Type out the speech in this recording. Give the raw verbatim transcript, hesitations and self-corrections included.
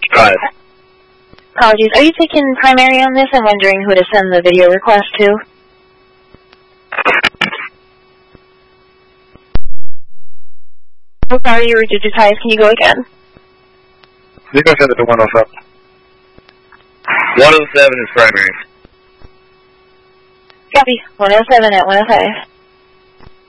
Five. Apologies. Are you taking primary on this? I'm wondering who to send the video request to. I'm sorry, you were digitized. Can you go again? You can send it to one oh seven. one oh seven is primary. Copy. one oh seven at one oh five.